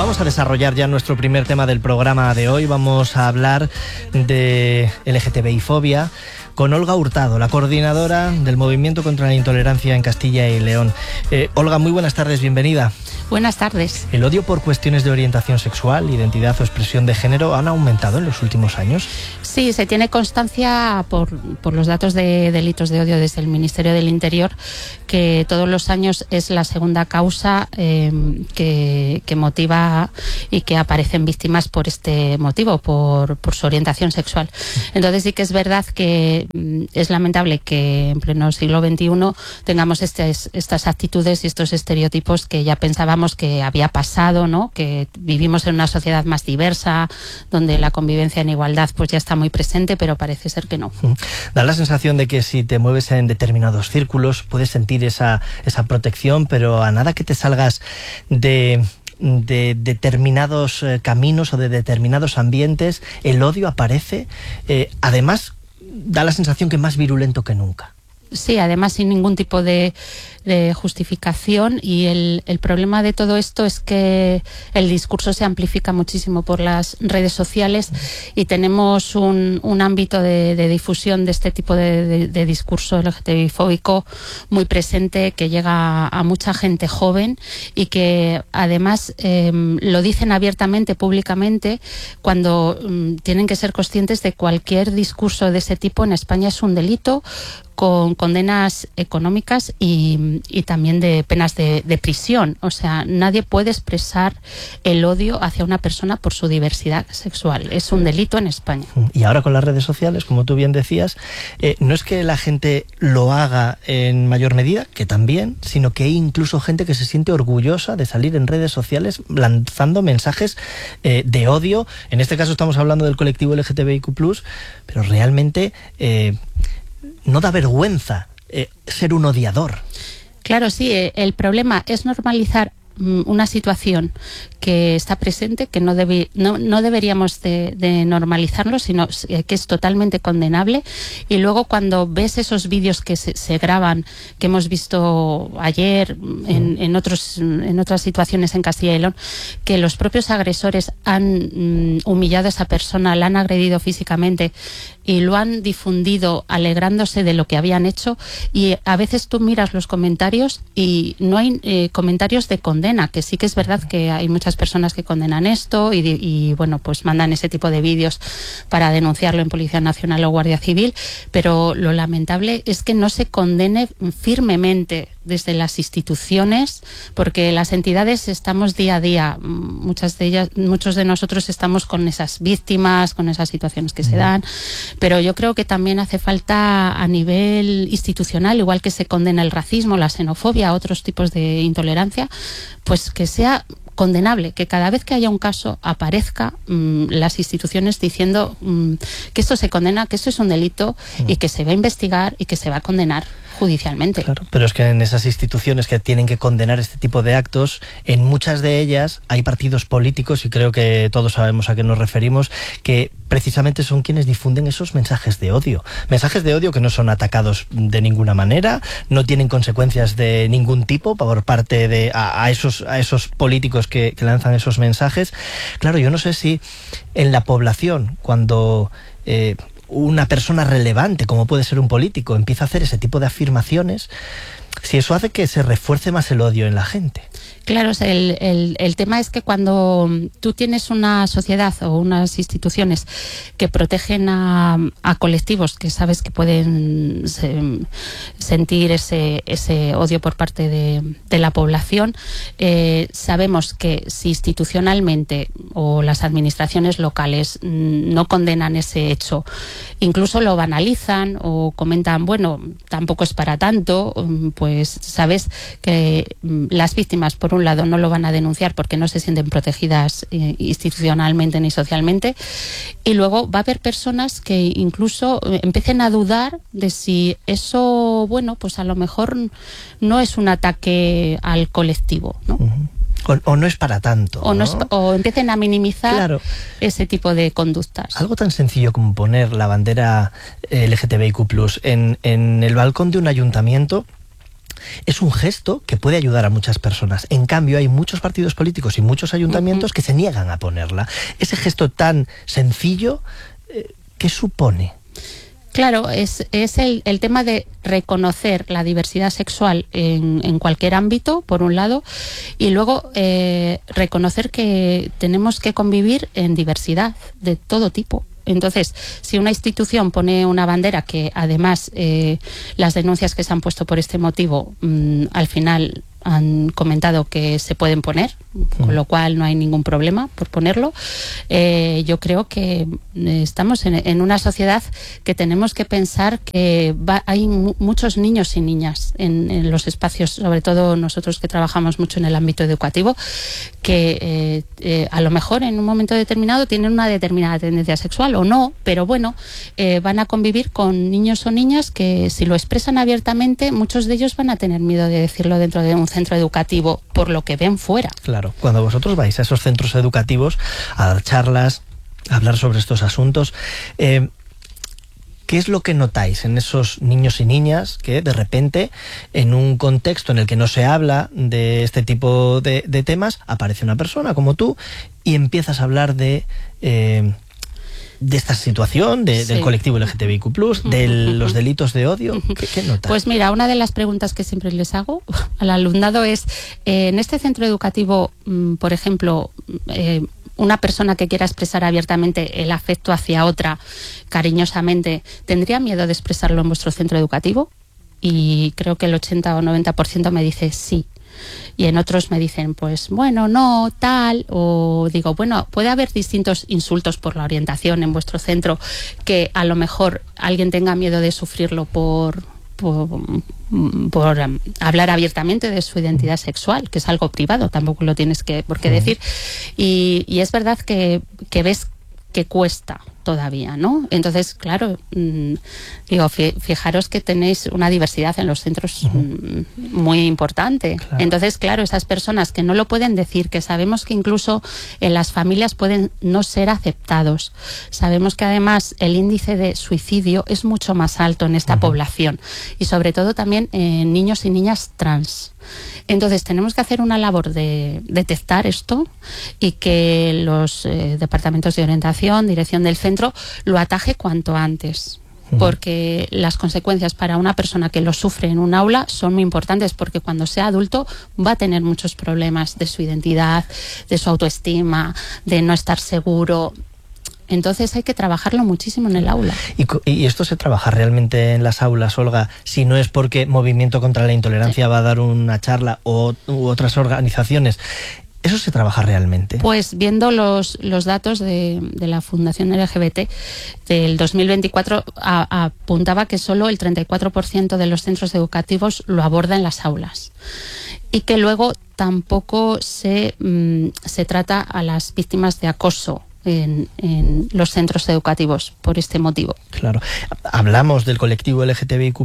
Vamos a desarrollar ya nuestro primer tema del programa de hoy. Vamos a hablar de LGTBI-fobia con Olga Hurtado, la coordinadora del Movimiento contra la Intolerancia en Castilla y León. Olga, muy buenas tardes, bienvenida. Buenas tardes. ¿El odio por cuestiones de orientación sexual, identidad o expresión de género han aumentado en los últimos años? Sí, se tiene constancia por los datos de delitos de odio desde el Ministerio del Interior que todos los años es la segunda causa que motiva y que aparecen víctimas por este motivo, por su orientación sexual. Entonces sí que es verdad que es lamentable que en pleno siglo XXI tengamos estas actitudes y estos estereotipos que ya pensábamos que había pasado, ¿no? Que vivimos en una sociedad más diversa, donde la convivencia en igualdad pues ya está muy presente, pero parece ser que no. Da la sensación de que si te mueves en determinados círculos puedes sentir esa protección, pero a nada que te salgas de determinados caminos o de determinados ambientes, el odio aparece. Además, da la sensación que más virulento que nunca. Sí, además sin ningún tipo de justificación, y el problema de todo esto es que el discurso se amplifica muchísimo por las redes sociales y tenemos un ámbito de difusión de este tipo de discurso LGTBI-fóbico muy presente, que llega a mucha gente joven y que además lo dicen abiertamente, públicamente, cuando tienen que ser conscientes de cualquier discurso de ese tipo en España es un delito con condenas económicas y también de penas de prisión. O sea, nadie puede expresar el odio hacia una persona por su diversidad sexual. Es un delito en España. Y ahora con las redes sociales, como tú bien decías, no es que la gente lo haga en mayor medida, que también, sino que hay incluso gente que se siente orgullosa de salir en redes sociales lanzando mensajes de odio. En este caso estamos hablando del colectivo LGTBIQ+, pero realmente no da vergüenza ser un odiador. Claro, sí, el problema es normalizar una situación que está presente, que no deberíamos de normalizarlo, sino que es totalmente condenable. Y luego cuando ves esos vídeos que se graban, que hemos visto ayer en otras situaciones en Castilla y León, que los propios agresores han humillado a esa persona, la han agredido físicamente y lo han difundido alegrándose de lo que habían hecho, y a veces tú miras los comentarios y no hay comentarios de condena, que sí que es verdad que hay muchas personas que condenan esto y bueno, pues mandan ese tipo de vídeos para denunciarlo en Policía Nacional o Guardia Civil, pero lo lamentable es que no se condene firmemente desde las instituciones, porque las entidades estamos día a día, muchos de nosotros estamos con esas víctimas, con esas situaciones que se dan, pero yo creo que también hace falta a nivel institucional, igual que se condena el racismo, la xenofobia, otros tipos de intolerancia, pues que sea condenable, que cada vez que haya un caso aparezca las instituciones diciendo que esto se condena, que esto es un delito y que se va a investigar y que se va a condenar judicialmente. Claro, pero es que en esas instituciones que tienen que condenar este tipo de actos, en muchas de ellas hay partidos políticos, y creo que todos sabemos a qué nos referimos, que precisamente son quienes difunden esos mensajes de odio. Mensajes de odio que no son atacados de ninguna manera, no tienen consecuencias de ningún tipo por parte de a esos políticos que lanzan esos mensajes. Claro, yo no sé si en la población, cuando una persona relevante, como puede ser un político, empieza a hacer ese tipo de afirmaciones, si eso hace que se refuerce más el odio en la gente. Claro, el tema es que cuando tú tienes una sociedad o unas instituciones que protegen a colectivos que sabes que pueden sentir ese odio por parte de la población, sabemos que si institucionalmente o las administraciones locales no condenan ese hecho, incluso lo banalizan o comentan, bueno, tampoco es para tanto, pues sabes que las víctimas, por un lado, no lo van a denunciar porque no se sienten protegidas institucionalmente ni socialmente, y luego va a haber personas que incluso empiecen a dudar de si eso, bueno, pues a lo mejor no es un ataque al colectivo, ¿no? O no es para tanto, ¿no? O empiecen a minimizar, claro, ese tipo de conductas. Algo tan sencillo como poner la bandera LGTBIQ+, en el balcón de un ayuntamiento, es un gesto que puede ayudar a muchas personas. En cambio, hay muchos partidos políticos y muchos ayuntamientos que se niegan a ponerla. Ese gesto tan sencillo, ¿qué supone? Claro, es el tema de reconocer la diversidad sexual en cualquier ámbito, por un lado, y luego reconocer que tenemos que convivir en diversidad de todo tipo. Entonces, si una institución pone una bandera que además las denuncias que se han puesto por este motivo al final han comentado que se pueden poner, con lo cual no hay ningún problema por ponerlo. Yo creo que estamos en una sociedad que tenemos que pensar que hay muchos niños y niñas en los espacios, sobre todo nosotros que trabajamos mucho en el ámbito educativo, que a lo mejor en un momento determinado tienen una determinada tendencia sexual o no, pero bueno, van a convivir con niños o niñas que si lo expresan abiertamente, muchos de ellos van a tener miedo de decirlo dentro de un centro educativo por lo que ven fuera. Claro, cuando vosotros vais a esos centros educativos a dar charlas, a hablar sobre estos asuntos, ¿qué es lo que notáis en esos niños y niñas que de repente, en un contexto en el que no se habla de este tipo de temas, aparece una persona como tú y empiezas a hablar de esta situación, del colectivo LGTBIQ+, de los delitos de odio? ¿Qué notas? Pues mira, una de las preguntas que siempre les hago al alumnado es, en este centro educativo, por ejemplo, una persona que quiera expresar abiertamente el afecto hacia otra cariñosamente, ¿tendría miedo de expresarlo en vuestro centro educativo? Y creo que el 80 o 90% me dice sí. Y en otros me dicen, pues bueno, no, tal, o digo, bueno, puede haber distintos insultos por la orientación en vuestro centro que a lo mejor alguien tenga miedo de sufrirlo por hablar abiertamente de su identidad sexual, que es algo privado, tampoco lo tienes por qué decir. Y es verdad que ves que cuesta todavía, ¿no? Entonces, claro, digo, fijaros que tenéis una diversidad en los centros muy importante. Claro. Entonces, claro, esas personas que no lo pueden decir, que sabemos que incluso en las familias pueden no ser aceptados. Sabemos que además el índice de suicidio es mucho más alto en esta población y sobre todo también en niños y niñas trans. Entonces tenemos que hacer una labor de detectar esto y que los departamentos de orientación, dirección del centro, lo ataje cuanto antes. Porque las consecuencias para una persona que lo sufre en un aula son muy importantes, porque cuando sea adulto va a tener muchos problemas de su identidad, de su autoestima, de no estar seguro. Entonces hay que trabajarlo muchísimo en el aula. ¿Y esto se trabaja realmente en las aulas, Olga? Si no es porque Movimiento contra la Intolerancia va a dar una charla u otras organizaciones, ¿eso se trabaja realmente? Pues viendo los datos de la Fundación LGBT del 2024 apuntaba que solo el 34% de los centros educativos lo aborda en las aulas y que luego tampoco se trata a las víctimas de acoso en los centros educativos por este motivo. Claro. Hablamos del colectivo LGTBIQ+,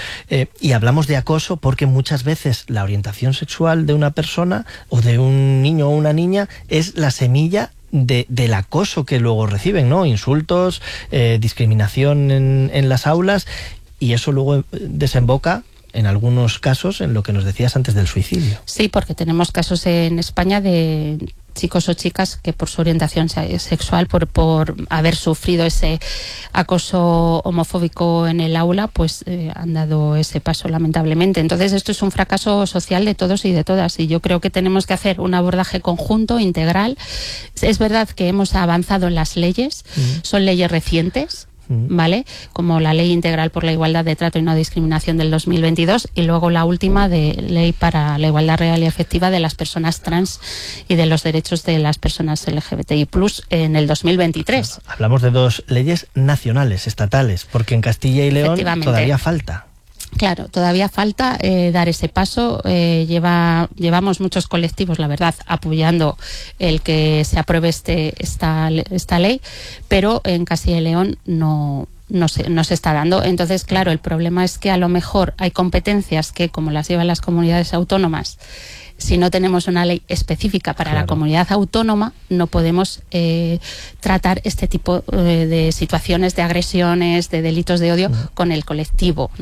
y hablamos de acoso porque muchas veces la orientación sexual de una persona o de un niño o una niña es la semilla del acoso que luego reciben, ¿no? Insultos, discriminación en las aulas, y eso luego desemboca en algunos casos en lo que nos decías antes del suicidio. Sí, porque tenemos casos en España de chicos o chicas que por su orientación sexual, por haber sufrido ese acoso homofóbico en el aula, pues han dado ese paso, lamentablemente. Entonces esto es un fracaso social de todos y de todas, y yo creo que tenemos que hacer un abordaje conjunto, integral. Es verdad que hemos avanzado en las leyes, son leyes recientes, ¿vale? Como la Ley Integral por la Igualdad de Trato y No Discriminación del 2022 y luego la última de Ley para la Igualdad Real y Efectiva de las Personas Trans y de los Derechos de las Personas LGBTI+ en el 2023. Hablamos de dos leyes nacionales, estatales, porque en Castilla y León todavía falta. Claro, todavía falta dar ese paso. Llevamos muchos colectivos, la verdad, apoyando el que se apruebe esta ley, pero en Castilla y León no se está dando. Entonces, claro, el problema es que a lo mejor hay competencias que, como las llevan las comunidades autónomas, si no tenemos una ley específica para la comunidad autónoma, no podemos tratar este tipo de situaciones, de agresiones, de delitos de odio con el colectivo, ¿no?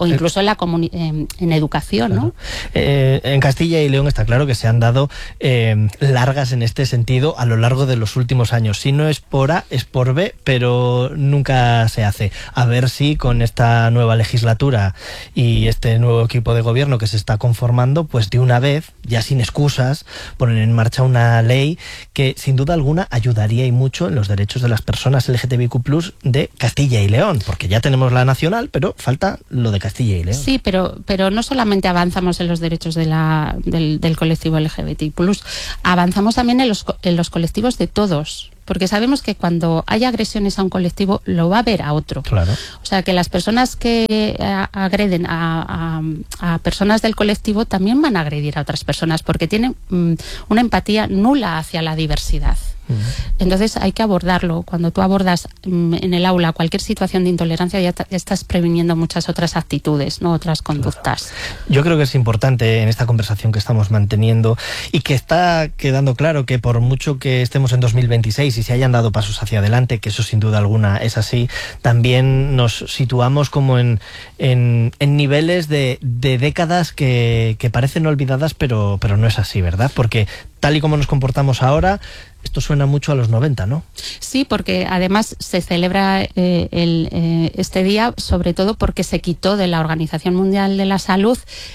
o incluso en educación, ¿no? En Castilla y León está claro que se han dado largas en este sentido a lo largo de los últimos años. Si no es por A, es por B, pero nunca se hace. A ver si con esta nueva legislatura y este nuevo equipo de gobierno que se está conformando, pues de una vez, ya sin excusas, ponen en marcha una ley que sin duda alguna ayudaría y mucho en los derechos de las personas LGTBIQ+ de Castilla y León, porque ya tenemos la nacional, pero falta lo de Castilla y León. Sí, pero no solamente avanzamos en los derechos del colectivo LGBTI+, avanzamos también en los colectivos de todos. Porque sabemos que cuando hay agresiones a un colectivo, lo va a ver a otro. Claro. O sea, que las personas que agreden a personas del colectivo también van a agredir a otras personas, porque tienen una empatía nula hacia la diversidad. Entonces hay que abordarlo. Cuando tú abordas en el aula cualquier situación de intolerancia, ya estás previniendo muchas otras actitudes, no otras conductas. Claro. Yo creo que es importante en esta conversación que estamos manteniendo y que está quedando claro que por mucho que estemos en 2026 y se hayan dado pasos hacia adelante, que eso sin duda alguna es así, también nos situamos como en niveles de décadas que parecen olvidadas, pero no es así, ¿verdad? Porque tal y como nos comportamos ahora, esto suena mucho a los 90, ¿no? Sí, porque además se celebra este día sobre todo porque se quitó de la Organización Mundial de la Salud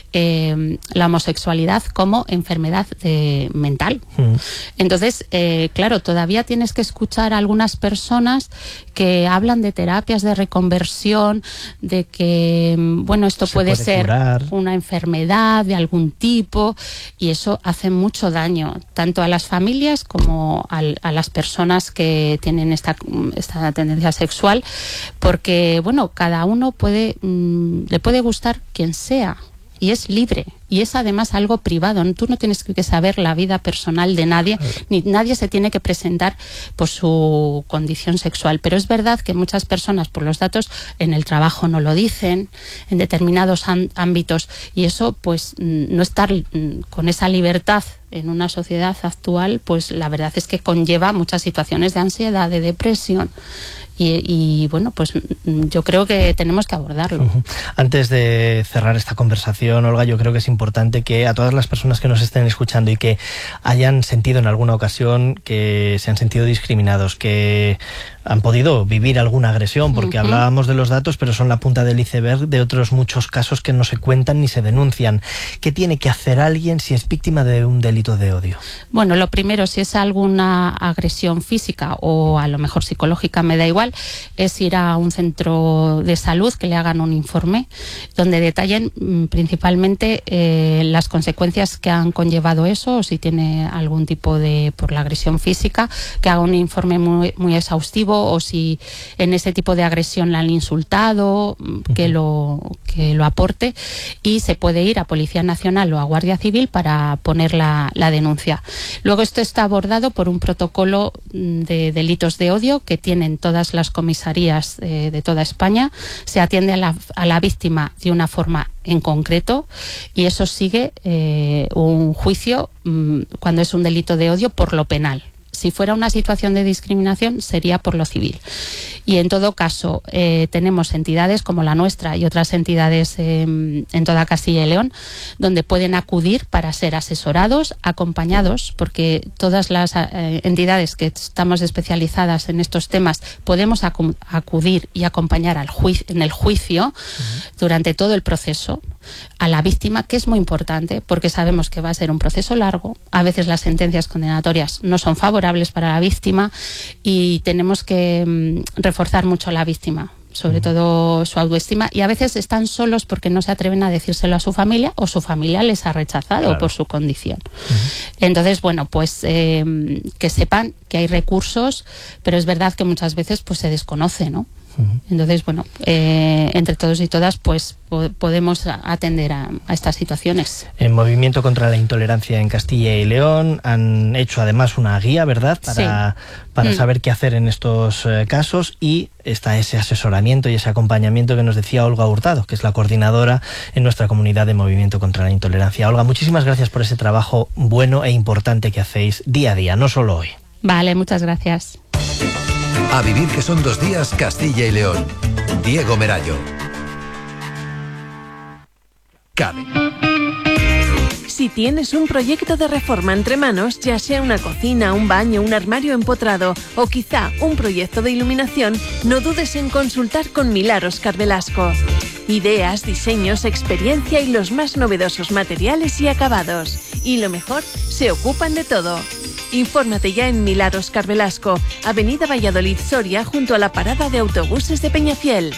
la homosexualidad como enfermedad mental. Entonces, claro, todavía tienes que escuchar a algunas personas que hablan de terapias de reconversión, de que, bueno, esto puede ser curar. Una enfermedad de algún tipo, y eso hace mucho daño, tanto a las familias como a las personas que tienen esta tendencia sexual, porque, bueno, cada uno le puede gustar quien sea, y es libre, y es además algo privado. Tú no tienes que saber la vida personal de nadie, ni nadie se tiene que presentar por su condición sexual. Pero es verdad que muchas personas, por los datos, en el trabajo no lo dicen, en determinados ámbitos, y eso, pues, no estar con esa libertad en una sociedad actual, pues la verdad es que conlleva muchas situaciones de ansiedad, de depresión. Y bueno, pues yo creo que tenemos que abordarlo. Antes de cerrar esta conversación, Olga, yo creo que es importante que a todas las personas que nos estén escuchando y que hayan sentido en alguna ocasión que se han sentido discriminados, que han podido vivir alguna agresión, porque hablábamos de los datos, pero son la punta del iceberg de otros muchos casos que no se cuentan ni se denuncian. ¿Qué tiene que hacer alguien si es víctima de un delito de odio? Bueno, lo primero, si es alguna agresión física o a lo mejor psicológica, me da igual, es ir a un centro de salud, que le hagan un informe donde detallen principalmente las consecuencias que han conllevado eso, o si tiene algún tipo por la agresión física, que haga un informe muy exhaustivo, o si en ese tipo de agresión la han insultado, que lo aporte, y se puede ir a Policía Nacional o a Guardia Civil para poner la denuncia. Luego esto está abordado por un protocolo de delitos de odio que tienen todas las comisarías de toda España. Se atiende a la víctima de una forma en concreto, y eso sigue un juicio cuando es un delito de odio por lo penal. Si fuera una situación de discriminación, sería por lo civil. Y en todo caso, tenemos entidades como la nuestra y otras entidades en toda Castilla y León, donde pueden acudir para ser asesorados, acompañados, porque todas las entidades que estamos especializadas en estos temas podemos acudir y acompañar en el juicio durante todo el proceso a la víctima, que es muy importante, porque sabemos que va a ser un proceso largo. A veces las sentencias condenatorias no son favorables para la víctima, y tenemos que reforzar mucho a la víctima, sobre todo su autoestima, y a veces están solos porque no se atreven a decírselo a su familia, o su familia les ha rechazado por su condición. Entonces, bueno, pues que sepan que hay recursos, pero es verdad que muchas veces pues se desconoce, ¿no? Entonces, bueno, entre todos y todas, pues podemos atender a estas situaciones. En Movimiento contra la Intolerancia en Castilla y León han hecho además una guía, ¿verdad?, para saber qué hacer en estos casos, y está ese asesoramiento y ese acompañamiento que nos decía Olga Hurtado, que es la coordinadora en nuestra comunidad de Movimiento contra la Intolerancia. Olga, muchísimas gracias por ese trabajo bueno e importante que hacéis día a día, no solo hoy. Vale, muchas gracias. A vivir, que son 2 días, Castilla y León. Diego Merallo. CADE. Si tienes un proyecto de reforma entre manos, ya sea una cocina, un baño, un armario empotrado o quizá un proyecto de iluminación, no dudes en consultar con Milar Óscar Velasco. Ideas, diseños, experiencia y los más novedosos materiales y acabados. Y lo mejor, se ocupan de todo. Infórmate ya en Milar Óscar Velasco, Avenida Valladolid Soria, junto a la parada de autobuses de Peñafiel.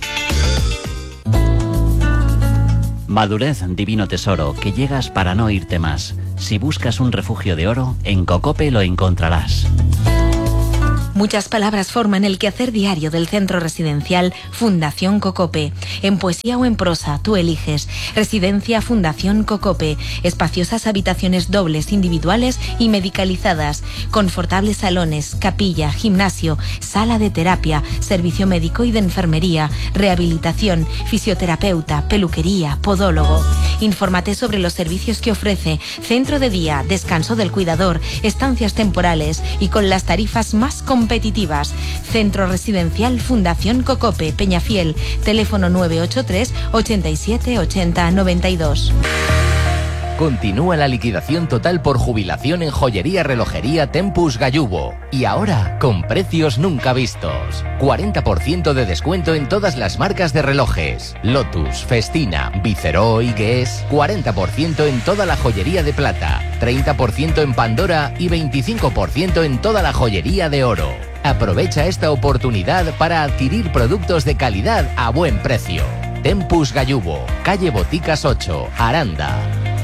Madurez, divino tesoro, que llegas para no irte más. Si buscas un refugio de oro, en Cocope lo encontrarás. Muchas palabras forman el quehacer diario del centro residencial Fundación Cocope. En poesía o en prosa, tú eliges. Residencia Fundación Cocope. Espaciosas habitaciones dobles, individuales y medicalizadas. Confortables salones, capilla, gimnasio, sala de terapia, servicio médico y de enfermería, rehabilitación, fisioterapeuta, peluquería, podólogo. Infórmate sobre los servicios que ofrece. Centro de día, descanso del cuidador, estancias temporales y con las tarifas más competitivas. Centro Residencial Fundación Cocope, Peñafiel, teléfono 983 87 80 92. Continúa la liquidación total por jubilación en joyería relojería Tempus Gallubo. Y ahora, con precios nunca vistos. 40% de descuento en todas las marcas de relojes. Lotus, Festina, Viceroy, Guess. 40% en toda la joyería de plata. 30% en Pandora y 25% en toda la joyería de oro. Aprovecha esta oportunidad para adquirir productos de calidad a buen precio. Tempus Gallubo, calle Boticas 8, Aranda.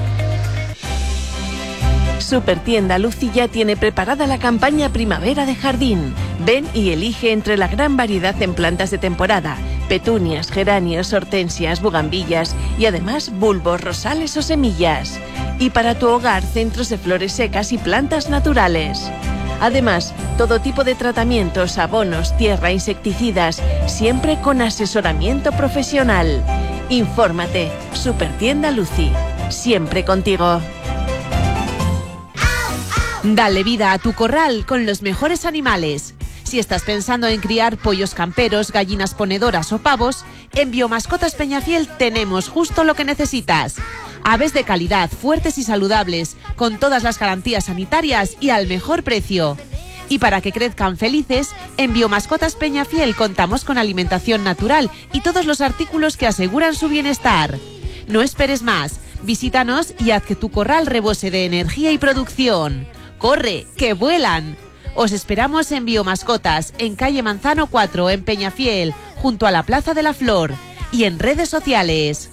Supertienda Lucy ya tiene preparada la campaña Primavera de Jardín. Ven y elige entre la gran variedad en plantas de temporada: petunias, geranios, hortensias, bugambillas y además bulbos, rosales o semillas. Y para tu hogar, centros de flores secas y plantas naturales. Además, todo tipo de tratamientos, abonos, tierra, insecticidas, siempre con asesoramiento profesional. Infórmate. Supertienda Lucy, siempre contigo. Dale vida a tu corral con los mejores animales. Si estás pensando en criar pollos camperos, gallinas ponedoras o pavos, en Biomascotas Peñafiel tenemos justo lo que necesitas. Aves de calidad, fuertes y saludables, con todas las garantías sanitarias y al mejor precio. Y para que crezcan felices, en Biomascotas Peñafiel contamos con alimentación natural y todos los artículos que aseguran su bienestar. No esperes más, visítanos y haz que tu corral rebose de energía y producción. ¡Corre, que vuelan! Os esperamos en Biomascotas, en calle Manzano 4, en Peñafiel, junto a la Plaza de la Flor, y en redes sociales.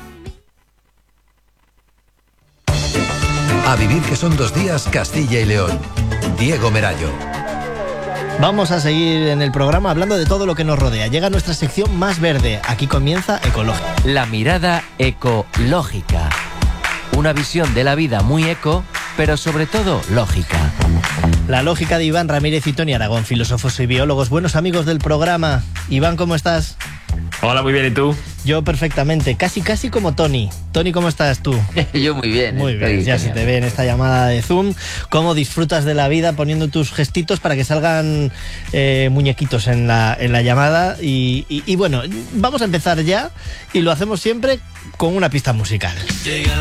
A vivir que son 2 días, Castilla y León. Diego Merayo. Vamos a seguir en el programa hablando de todo lo que nos rodea. Llega nuestra sección más verde. Aquí comienza Ecológica. La mirada ecológica. Una visión de la vida muy eco, pero sobre todo lógica. La lógica de Iván Ramírez y Tony Aragón, filósofos y biólogos, buenos amigos del programa. Iván, ¿cómo estás? Hola, muy bien, ¿y tú? Yo perfectamente, casi como Tony. Tony, ¿cómo estás tú? Yo muy bien. Muy bien, ya se te ve en esta llamada de Zoom. ¿Cómo disfrutas de la vida poniendo tus gestitos para que salgan muñequitos en la llamada? Y bueno, vamos a empezar ya y lo hacemos siempre con una pista musical.